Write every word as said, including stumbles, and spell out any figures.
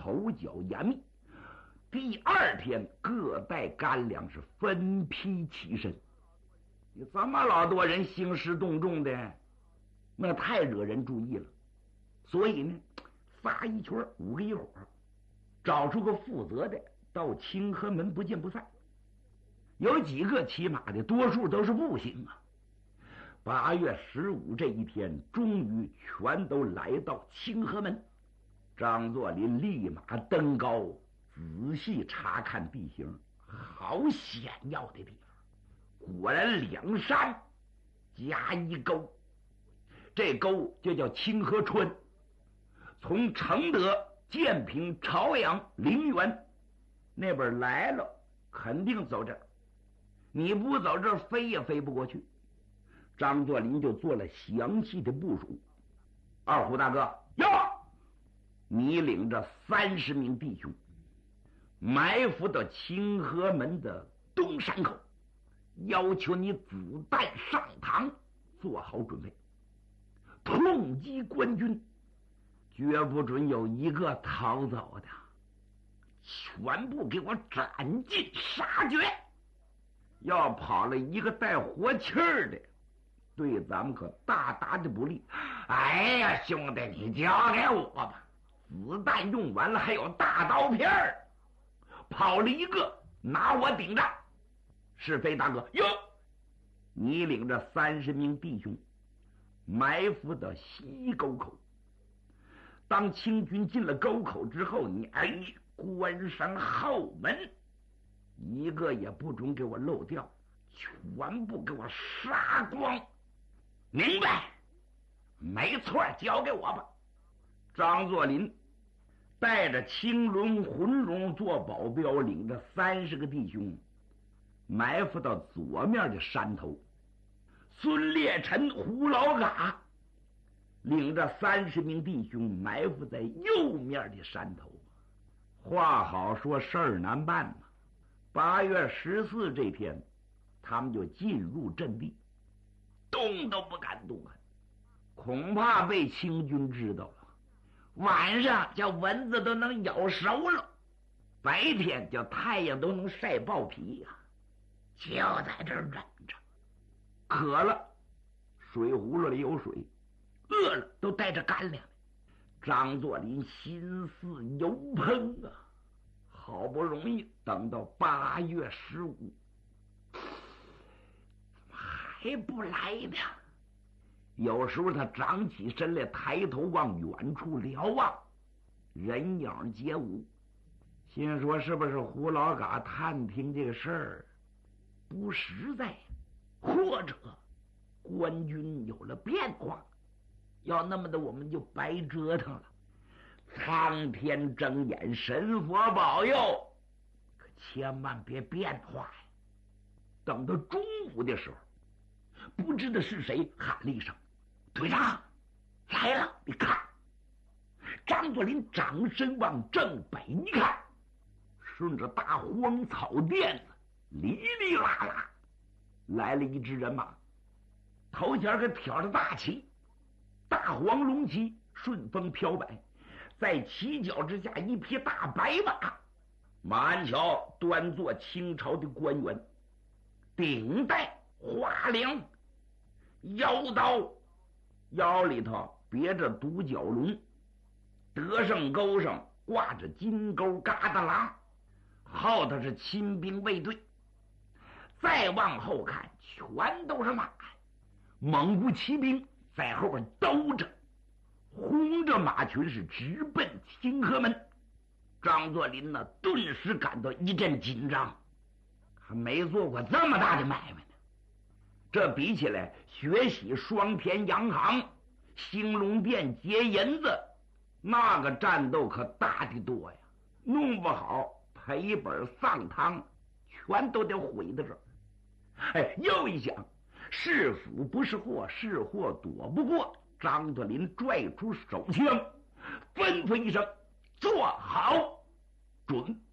口角严密。第二天，各带干粮是分批起身。你这么老多人兴师动众的，那太惹人注意了。所以呢，仨一圈，五个一伙，找出个负责的，到清河门不见不散。有几个骑马的，多数都是步行啊。八月十五这一天，终于全都来到清河门。张作霖立马登高，仔细查看地形，好险要的地方。果然两山夹一沟，这沟就叫清河川。从承德、建平、朝阳、陵园那边来了，肯定走这儿。你不走这儿，飞也飞不过去。张作霖就做了详细的部署。二虎大哥，哟，你领着三十名弟兄，埋伏到清河门的东山口，要求你子弹上膛，做好准备，痛击官军，绝不准有一个逃走的，全部给我斩尽杀绝。要跑了一个带活气儿的，对咱们可大大的不利。哎呀，兄弟，你交给我吧，子弹用完了还有大刀片儿，跑了一个拿我顶着。是非大哥，哟，你领着三十名弟兄埋伏到西沟口。当清军进了沟口之后，你哎关上后门，一个也不准给我漏掉，全部给我杀光。明白？没错，交给我吧。张作霖带着青龙、浑龙做保镖，领着三十个弟兄埋伏到左面的山头。孙烈臣、胡老嘎领着三十名弟兄埋伏在右面的山头。话好说，事儿难办嘛。八月十四这天，他们就进入阵地，动都不敢动啊，恐怕被清军知道了。晚上叫蚊子都能咬熟了，白天叫太阳都能晒爆皮呀、啊！就在这儿忍着，渴了水葫芦里有水，饿了都带着干粮。张作霖心似油烹啊！好不容易等到八月十五，还不来呢。有时候他长起身来，抬头往远处瞭望，人影皆无。心说是不是胡老嘎探听这个事儿不实在，或者官军有了变化，要那么的我们就白折腾了。苍天睁眼，神佛保佑，可千万别变坏呀！等到中午的时候，不知道是谁喊了一声：“队长来了！”你看，张作霖掌身往正北一看，顺着大荒草甸子哩哩啦啦来了一支人马，头前可挑着大旗，大黄龙旗顺风飘摆，在旗脚之下一匹大白马，马鞍桥端坐清朝的官员，顶戴花梁，腰刀，腰里头别着独角龙，德胜钩上挂着金钩疙瘩郎，后头是亲兵卫队。再往后看，全都是马，蒙古骑兵在后边兜着，轰着马群是直奔清河门。张作霖呢，顿时感到一阵紧张，还没做过这么大的买卖呢。这比起来，学习双田洋行、兴隆店劫银子，那个战斗可大的多呀！弄不好赔本丧汤，全都得毁在这儿。哎，又一想，是福不是祸，是祸躲不过。张作霖拽出手枪，吩咐一声：“坐好，准